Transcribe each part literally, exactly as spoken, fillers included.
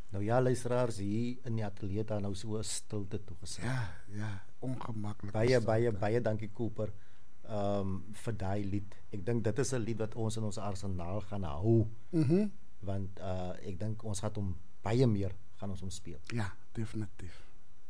Nou ja, luisteraars, hier in die ateljee daar nou so 'n stilte toegesit. Ja, ja, ongemaklik. Baie baie baie dankie Cooper. Um vir daai lied. Ek dink dit is 'n lied wat ons in ons arsenaal gaan hou. Mhm. Mm Want uh ek dink ons gaan hom baie meer gaan ons hom speel. Ja, definitief.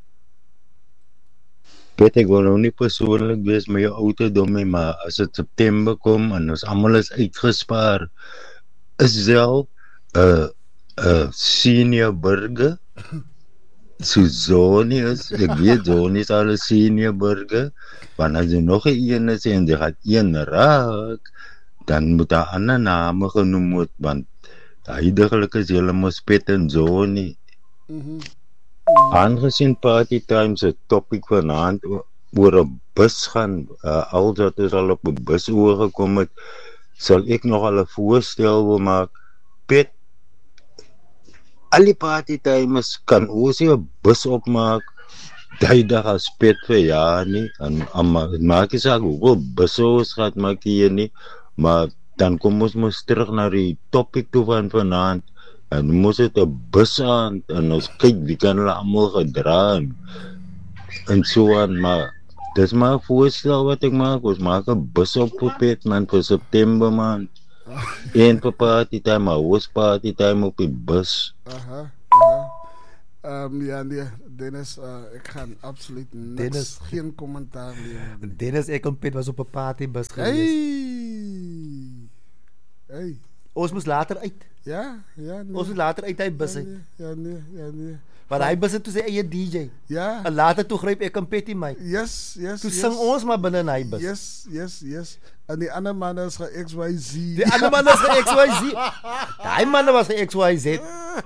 Weet ek wil nou nie persoonlik wees met jou ouderdom nie, maar as dit September kom en ons almal is uitgespaar, is wel 'n uh, 'n uh, senior burger. So Zoni is, ek weet Zoni is al 'n senior burger, want as jy nog 'n een is en jy gaat een raak, dan moet daar ander name genoem word, want huidiglik is julle mos Pet en Zoni. Mhm. Mm Aangesien Party Time se topic vanaand oor 'n bus gaan, uh, al wat ons al op 'n bus oorgekom het, sal ek nog al 'n voorstel wil maak. Pet, al die Party Timers kan ons 'n bus opmaak, die dag as Pet vir jaar nie, en, en maak jy saak hoeveel busse ons gaat maak hier nie, maar dan kom ons mos terug na die topic toe van vanaand, en moes dit 'n bus aan, en ons kyk wie kan hulle almal gedra en, en so aan, maar dis maar 'n voorstel wat ek maak, ons maak 'n bus op vir Pet man vir September man, en vir Party Time, maar ons Party Time op die bus. Aha, aha. Um, ja, nee, Dennis, uh, ek gaan absoluut niks, Dennis. geen kommentaar lewer. Dennis, ek en Piet was op 'n partybus gewees. Hey! Hey! Ons moes later uit. Ja, ja, nee. Ons moes later uit hy bus ja, uit. nee, ja, nee, ja, nee. Want hy bus het toe sy eie D J. Ja. En later toe gryp ek en Petty my. Yes, yes, Toe yes. sing ons maar binne in hy bus. Yes, yes, yes. En die ander manne is ge X Y Z. Die ander man was ge X Y Z. Daai man was ge X Y Z.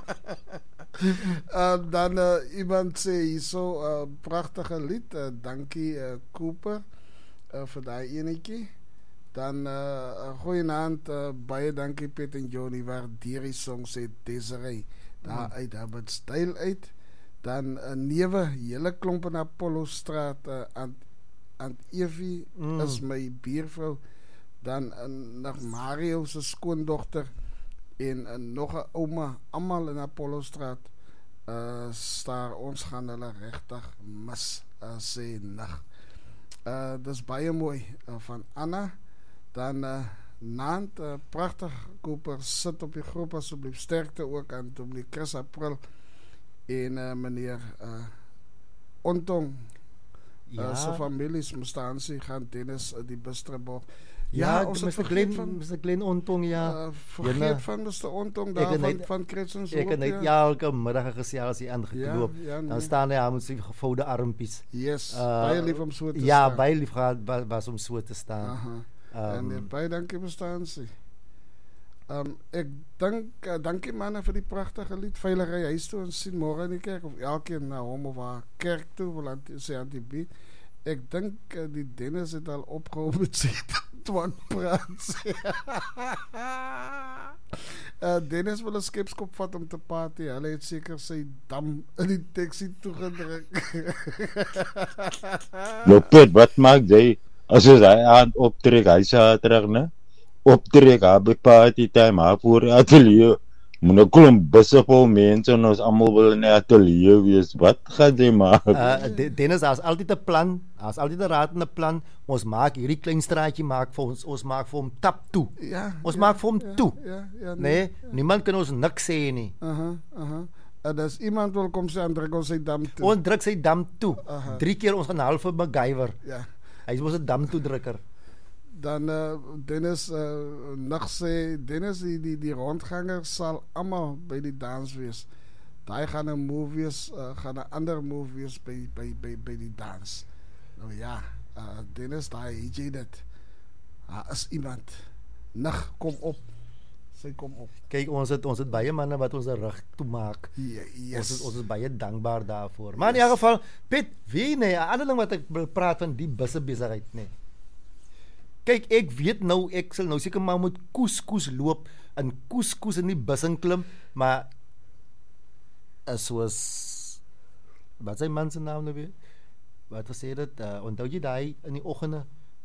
Uh, dan uh, iemand sê hierso 'n uh, pragtige lied. Uh, dankie uh, Cooper uh, vir daai enetjie. Dan uh, goeienaand, uh, baie dankie Pet en Johnny, waardeer die song sê Desiree. Daar uit daar met styl uit. Dan 'n uh, newe hele klomp in Apollo straat uh, aan aan Evie mm. is my buurvrou. Dan uh, nog Mario se skoondogter en uh, nog 'n ouma, almal in Apollo straat. Uh staar ons gaan hulle regtig mis uh, sê nag. Uh dis baie mooi uh, van Anna. Dan uh, Naand, uh, pragtig Cooper, sit op die groep asseblief, sterkte ook aan Dominee Chris April en uh, meneer uh, Ontong ja. uh, sy families Mustansie gaan Dennis uh, die Bistreboog. Ja, ja ons het vergeet van mister Glenn Ontong, ja. Uh, vergeet Jena, van mister Ontong daar van, net, van Kretsens. Ek het net ja, elke middag gesels hier aangekloop. Ja, ja, nee. Dan staan hy aan met sy gevoude armpies. Yes, uh, baie lief om so te ja, staan. Ja, baie lief gehad was om so te staan. Aha. Um, en baie dankie Mustansie. Um, ek dink, uh, dankie manne vir die pragtige lied, Veilige huis toe, en sien môre in die kerk, of elkeen na hom of haar kerk toe, wil sê aan die bied. Ek dink uh, die Dennis het al opgehou met sy twant praat. uh, Dennis wil 'n skepskop vat om te party, hulle het seker sy dam in die taxi toegedruk. Nou Pet, wat maak jy? As jy hy aan optrek, hy sê terug, ne? Optrek, hy by Party Time, hy voor die atelier. Moet nou klomp busse vol mense en ons almal wil in die atelier wees. Wat gaan jy maak? Uh, Dennis, daar is altyd 'n plan, daar is altyd 'n raad en 'n plan. Ons maak hierdie klein straatjie maak vir ons, ons maak vir hom tap toe. Ja, ons ja, maak vir hom ja, toe. Ja, ja, nee, nee, ja. Niemand kan ons niks sê nie. Aha, aha. En as iemand wil kom sê, dan druk ons sy dam toe. Ons druk sy dam toe. Aha. Drie keer ons gaan half vir MacGyver. Ja. Hy is mos 'n dam toedrukker. Dan uh, Dennis uh, nog sê Dennis die die, die rondgangers sal almal by die dans wees. Daai gaan 'n movies uh, gaan 'n ander movies by by by by die dans. Nou ja, uh, Dennis daai jy dit. Daar is iemand. Nig kom op. Sy kom op. Kyk, ons het ons het baie manne wat ons rug toe maak. Ja, yes. Ons is ons is baie dankbaar daarvoor. Maar yes. In elk geval, Piet, wie nee, 'n ander ding wat ek wil praat van die busse besigheid, nee. Kyk, ek weet nou ek sal nou seker maar moet koeskoes loop en koeskoes in die bus in klim, maar as soos wat sy man se naam nou weer? Wat gesê dit, uh, onthou jy daai in die oggende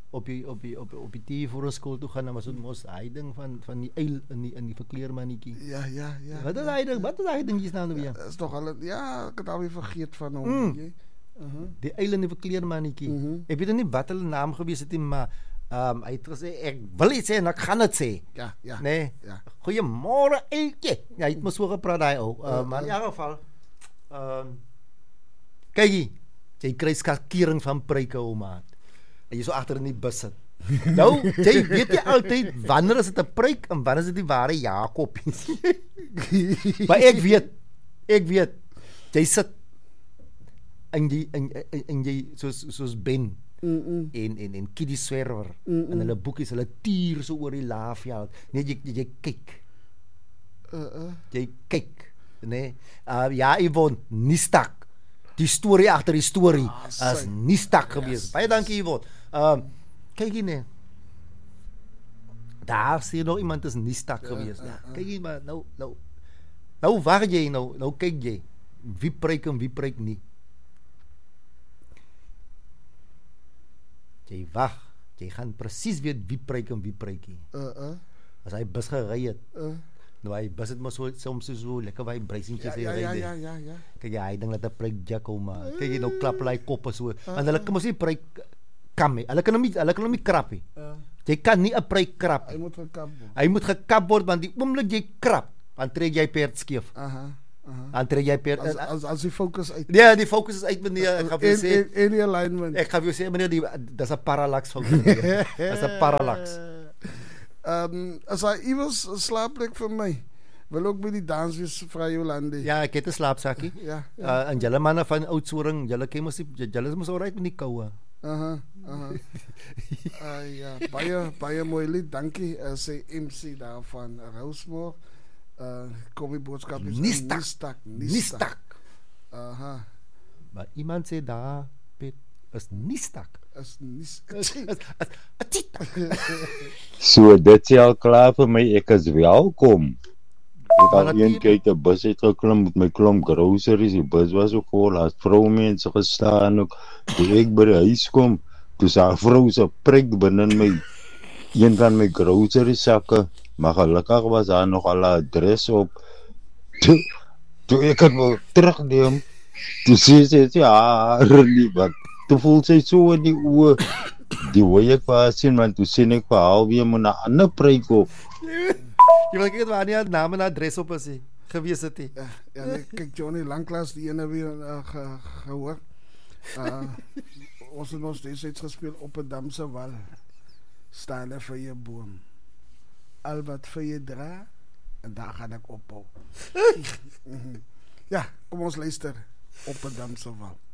op die op die op, op die T V voor 'n skool toe gaan, dan was dit mos hy ding van van die eil in die in die verkleermannetjie. Ja, ja, ja. Wat is hy ding? Wat is hy dingetjies nou weer? Ja, is toch al, ja, ek het alweer vergeet van hom. Mm. weet jy. Uh-huh. Die eil in die verkleermannetjie. Mhm. Ek weet nie wat hulle naam gewees het nie, maar ehm um, hy het gesê ek wil iets sê en ek gaan dit sê. Ja, ja. Nee. Ja. Goeiemôre eiltjie. Ja, hy het mos so gepraat daai ou. Uh, Uh, maar in uh. elk geval ehm um, kykie, jy kry skakering van pryke ou maat. En jy so agter in die bus sit. Nou, jy weet jy altyd wanneer is dit 'n pryk en wanneer is dit die ware Jakob. Maar ek weet, ek weet, jy sit in die in in, in jy soos soos Ben Mm -mm. en en en Kiddie Swerwer Mm, mm. en hulle boekies, hulle tuur so oor die laafveld. Nee, jy jy, jy kyk. Uh, uh. Jy kyk, nee. Uh, ja, Yvonne, nie stak. Die storie agter die storie Ah, is sy. nie stak gewees. Yes, Baie dankie Yvonne. Ehm um, kyk hier nee. Daar sien nog iemand is nie stak Ja, gewees. ja, Ja, ja. kyk hier maar nou nou nou waar jy nou nou kyk jy wie preek en wie preek nie. Jy wag, jy gaan presies weet wie preek en wie preek nie. Uh, uh. As hy bus gery het, Uh. nou hy bus het maar so soms so, so lekker baie brysentjies Ja, hy ja, ry. ja, nee. ja, ja, ja. Kyk jy, hy ding dat 'n preek Jaco maar. Kyk jy nou klap hy koppe so. Want hulle kan mos nie preek kam nie. Hulle kan hom nie hulle kan hom nie krap nie. Uh. Jy kan nie 'n preek krap Hy nie. moet gekap word. Hy moet gekap word want die oomblik jy krap, dan trek jy perd skeef. Aha. Aha. Dan trek jy perd. As as as die fokus uit. Ja, die fokus is uit meneer. Ek gaan vir jou In sê, in in die alignment. ek gaan vir jou sê meneer, die dis 'n parallax fout. Dis 'n parallax. Ehm as hy iewers 'n slaapplek vir my. Wil ook by die dans wees vir Jolande. Ja, ek het 'n slaapsakkie. Ja. ja. Uh, en julle manne van Oudtshoorn, julle ken mos die- julle is mos alright met die koue. Aha. Aha. Uh, ja, baie baie mooi lied. Dankie uh, sê M C daarvan Rosemore. Uh kom die boodskap is Nie stak. stak, Nie stak. Aha. Maar iemand sê daar Piet is nie stak. Is nie Is is is 'n titak. So dit sê al klaar vir my, ek is welkom. Ek Maar al een natuurlijk- keer uit 'n bus uitgeklim met my klomp groceries. Die bus was ook vol, daar's vroumense gestaan ook. Toe ek by die huis kom, toe sê 'n vrou se prik binne in my een van my grocery sakke, maar gelukkig was daar nog al 'n adres op. Toe, toe ek het wou terugneem, toe sê sy ja, liever. Toe voel sy so in die oë. Die hoe ek was sien, want toe sien ek vir halfweer moet 'n ander pryk op. Jy wil kyk waar nie 'n naam en adres op is nie. Gewees het nie. Ja, ja nee, kyk Johnny lanklaas die ene weer uh, ge, gehoor. Uh ons het ons steeds gespeel op 'n dam se wal. Staan daar vir jou boom. Al wat vir jou dra en daar gaan ek ophou. Ja, kom ons luister op 'n dam se wal.